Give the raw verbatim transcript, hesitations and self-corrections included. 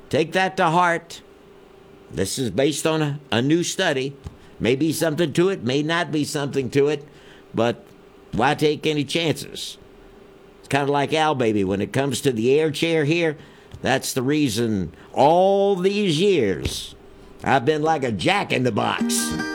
take that to heart. This is based on a, a new study. May be something to it, may not be something to it, but why take any chances? It's kind of like Al Baby. When it comes to the air chair here, that's the reason all these years I've been like a jack in the box.